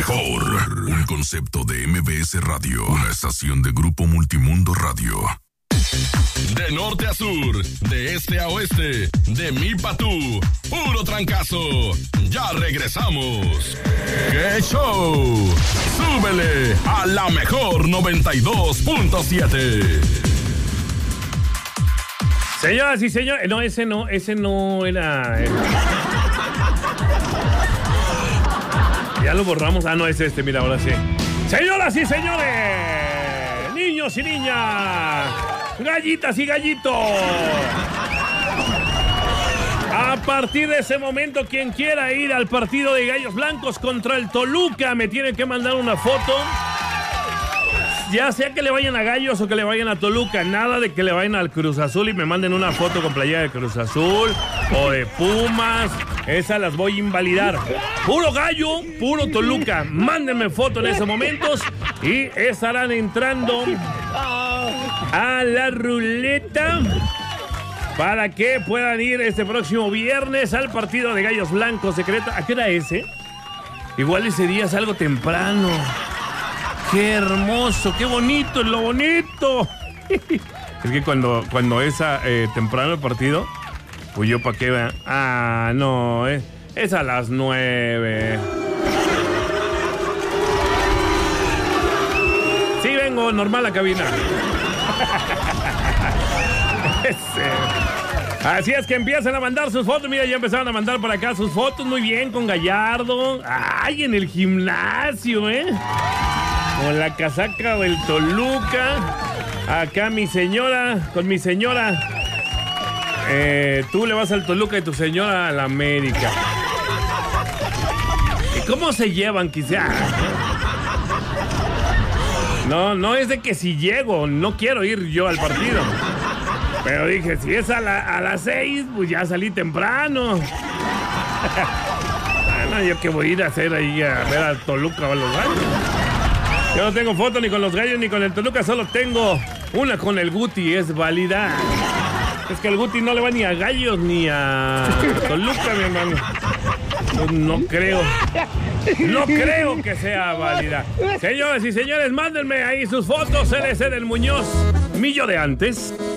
mejor. Un concepto de MBS Radio. Una estación de Grupo Multimundo Radio. De norte a sur, de este a oeste, de mi pa' tú, puro trancazo. Ya regresamos. ¡Qué show! ¡Súbele a la mejor 92.7! Señoras y señores, no, ese no era. Ya lo borramos. Ah, no, es este, mira, ahora sí. Señoras y señores, niños y niñas, gallitas y gallitos. A partir de ese momento, quien quiera ir al partido de Gallos Blancos contra el Toluca, me tiene que mandar una foto. Ya sea que le vayan a Gallos o que le vayan a Toluca, nada de que le vayan al Cruz Azul y me manden una foto con playera de Cruz Azul o de Pumas. Esas las voy a invalidar. Puro Gallo, puro Toluca. Mándenme foto en esos momentos y estarán entrando a la ruleta para que puedan ir este próximo viernes al partido de Gallos Blancos secreto. ¿A qué hora es, Igual ese día es algo temprano. ¡Qué hermoso! ¡Qué bonito! ¡Lo bonito! Es que cuando es temprano el partido, pues yo para qué vean. Ah, no, es a las 9. Sí, vengo normal a cabina. Así es que empiezan a mandar sus fotos. Mira, ya empezaron a mandar por acá sus fotos. Muy bien, con Gallardo. ¡Ay, en el gimnasio, con la casaca del Toluca. Acá mi señora, con mi señora. Tú le vas al Toluca y tu señora al América. ¿Y cómo se llevan, quizá? No es de que si llego, no quiero ir yo al partido. Pero dije, si es a las 6, pues ya salí temprano. Bueno, yo que voy a ir a hacer ahí a ver al Toluca o a los Gallos. Yo no tengo foto ni con los Gallos ni con el Toluca, solo tengo una con el Guti, es válida. Es que el Guti no le va ni a Gallos ni a Toluca, mi hermano. Pues no creo que sea válida. Señoras y señores, mándenme ahí sus fotos, LC del Muñoz, Millo de antes.